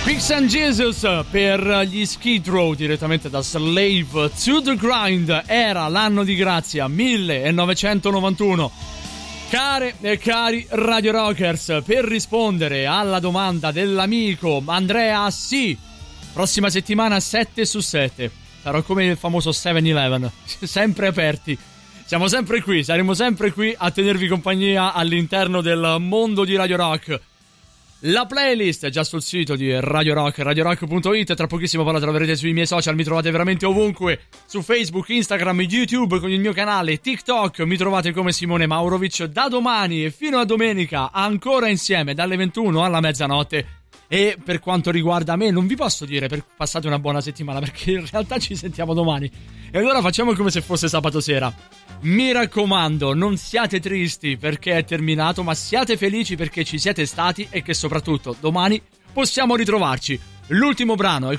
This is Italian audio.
Pigs and Jesus per gli Skid Row direttamente da Slave to the Grind. Era l'anno di grazia 1991. Care e cari Radio Rockers, per rispondere alla domanda dell'amico Andrea, sì, prossima settimana 7 su 7 sarò come il famoso 7-Eleven, sempre aperti. Siamo sempre qui, saremo sempre qui a tenervi compagnia all'interno del mondo di Radio Rock. La playlist è già sul sito di Radio Rock, radiorock.it. Tra pochissimo poi la troverete sui miei social, mi trovate veramente ovunque, su Facebook, Instagram, YouTube, con il mio canale TikTok, mi trovate come Simone Maurovic. Da domani e fino a domenica ancora insieme dalle 21 alla mezzanotte. E per quanto riguarda me non vi posso dire passate una buona settimana, perché in realtà ci sentiamo domani. E allora facciamo come se fosse sabato sera. Mi raccomando, non siate tristi perché è terminato, ma siate felici perché ci siete stati e che soprattutto domani possiamo ritrovarci. L'ultimo brano è